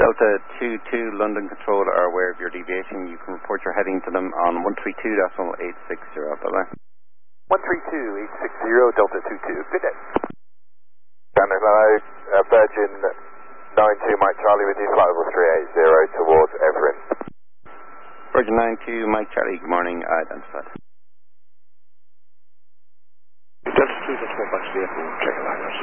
Delta 22, London Control are aware of your deviation. You can report your heading to them on 132.860. Bye-bye. 132.860, Delta 22. Good day. Standard hello, Virgin 92 Mike Charlie with you, flight level 380 towards Everin. Virgin 92, Mike Charlie, good morning, identified. Delta 2, that's 4 vehicle, check liners.